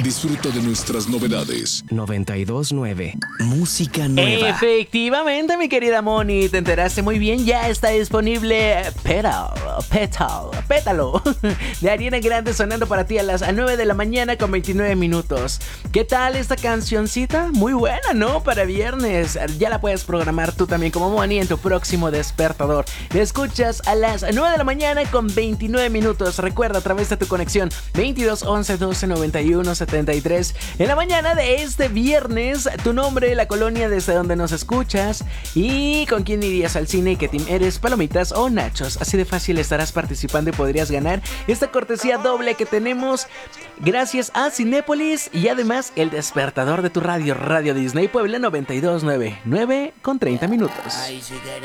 Disfruta de nuestras novedades. 92.9. Música nueva. Efectivamente, mi querida Moni, te enteraste muy bien. Ya está disponible Pétalo de Ariana Grande sonando para ti a las 9 de la mañana con 29 minutos. ¿Qué tal esta cancioncita? Muy buena, ¿no? Para viernes. Ya la puedes programar tú también como Moni en tu próximo despertador. La escuchas a las 9 de la mañana con 29 minutos. Recuerda, a través de tu conexión 22 11 12 91 73. En la mañana de este viernes, tu nombre, la colonia desde donde nos escuchas y con quién irías al cine y qué team eres, palomitas o nachos. Así de fácil estarás participando y podrías ganar esta cortesía doble que tenemos gracias a Cinépolis y además el despertador de tu radio, Radio Disney Puebla 92.9, 9 con 30 minutos. Ay, sí que